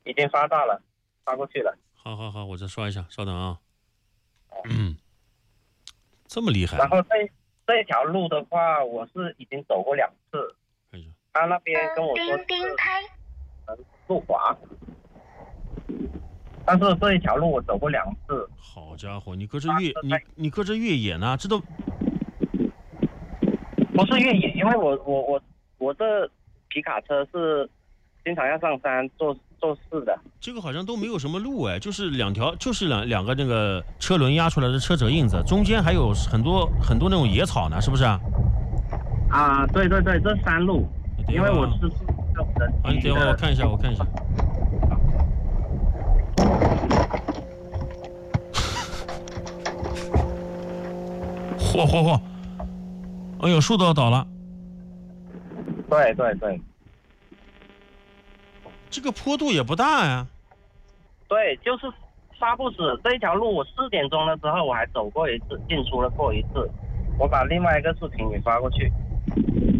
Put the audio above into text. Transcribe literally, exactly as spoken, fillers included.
已经发到了，发过去了。 好好好，我再刷一下，稍等啊。嗯，这么厉害、啊。 然后这这一条路的话，我是已经走过两次。 看一下， 他那边跟我说是呃路滑，但是这一条路我走过两次。 好家伙，你搁这越你你搁这越野呢？这都不是越野，因为我我我我这皮卡车是经常要上山做做事的。 这个好像都没有什么路哎，就是两条，就是两两个那个车轮压出来的车辙印子，中间还有很多很多那种野草呢，是不是啊？ 啊，对对对，这山路，因为我是人。 啊，你等会儿我看一下，我看一下。嚯嚯嚯！哎呦，树都要倒了。 对对对， 这个坡度也不大呀。 对，就是杀不死这一条路。我四点钟的时候我还走过一次，进出了过一次。我把另外一个视频也发过去。